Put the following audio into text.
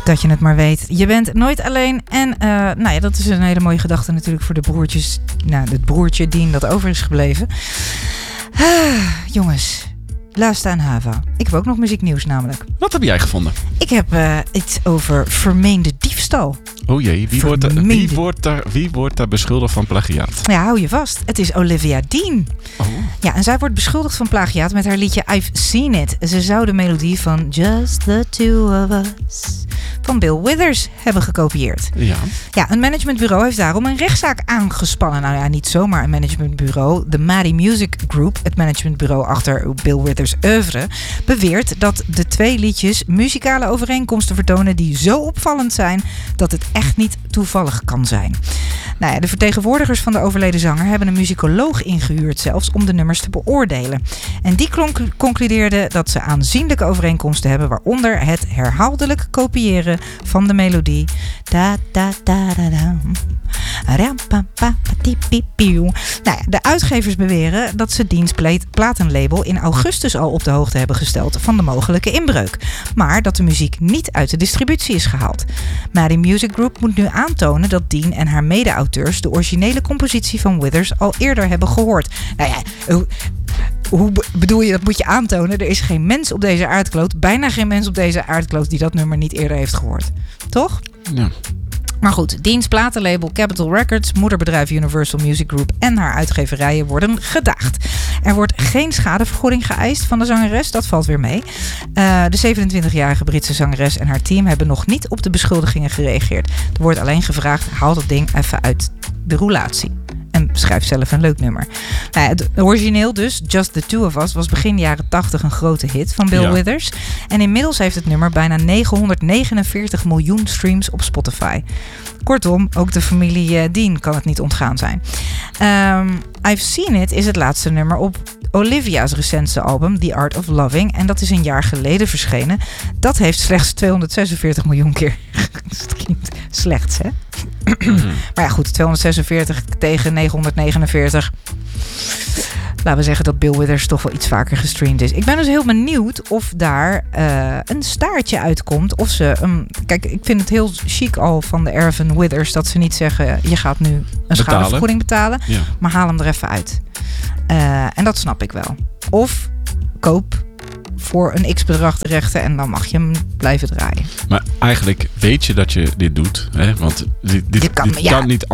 Dat je het maar weet. Je bent nooit alleen. En dat is een hele mooie gedachte natuurlijk voor de broertjes. Nou, het broertje Dean dat over is gebleven. Jongens, luister aan Hava. Ik heb ook nog muzieknieuws namelijk. Wat heb jij gevonden? Ik heb iets over vermeende diefstal. Oh jee, wie wordt daar beschuldigd van plagiaat? Ja, hou je vast. Het is Olivia Dean. Oh. Ja, en zij wordt beschuldigd van plagiaat met haar liedje I've Seen It. Ze zou de melodie van Just the Two of Us van Bill Withers hebben gekopieerd. Ja. Ja, een managementbureau heeft daarom een rechtszaak aangespannen. Nou ja, niet zomaar een managementbureau. De Maddie Music Group, het managementbureau achter Bill Withers' oeuvre, beweert dat de twee liedjes muzikale overeenkomsten vertonen die zo opvallend zijn dat het echt niet toevallig kan zijn. Nou ja, de vertegenwoordigers van de overleden zanger hebben een muzikoloog ingehuurd zelfs om de nummers te beoordelen. En die concludeerde dat ze aanzienlijke overeenkomsten hebben, waaronder het herhaaldelijk kopiëren van de melodie. Da da da da da. Nou ja, de uitgevers beweren dat ze Deans platenlabel in augustus al op de hoogte hebben gesteld van de mogelijke inbreuk. Maar dat de muziek niet uit de distributie is gehaald. Maddie Music Group moet nu aantonen dat Dean en haar mede-auteurs de originele compositie van Withers al eerder hebben gehoord. Nou ja, hoe bedoel je, dat moet je aantonen? Er is geen mens op deze aardkloot, bijna geen mens op deze aardkloot die dat nummer niet eerder heeft gehoord. Toch? Ja. Maar goed, Deans platenlabel Capitol Records, moederbedrijf Universal Music Group en haar uitgeverijen worden gedaagd. Er wordt geen schadevergoeding geëist van de zangeres, dat valt weer mee. De 27-jarige Britse zangeres en haar team hebben nog niet op de beschuldigingen gereageerd. Er wordt alleen gevraagd, haal dat ding even uit de roulatie. En schrijf zelf een leuk nummer. Nou ja, het origineel dus, Just the Two of Us, was begin jaren 80 een grote hit van Bill Withers. En inmiddels heeft het nummer bijna 949 miljoen streams op Spotify. Kortom, ook de familie Dean kan het niet ontgaan zijn. I've Seen It is het laatste nummer op Olivia's recentste album The Art of Loving. En dat is een jaar geleden verschenen. Dat heeft slechts 246 miljoen keer. Dat klinkt slechts, hè? Maar ja, goed, 246 tegen 949. Laten we zeggen dat Bill Withers toch wel iets vaker gestreamd is. Ik ben dus heel benieuwd of daar een staartje uitkomt. Of ze kijk, ik vind het heel chic al van de Erven Withers dat ze niet zeggen, je gaat nu een schadevergoeding betalen. Ja. Maar haal hem er even uit. En dat snap ik wel. Of koop voor een x-bedrag de rechten en dan mag je hem blijven draaien. Maar eigenlijk weet je dat je dit doet. Hè? Want dit kan niet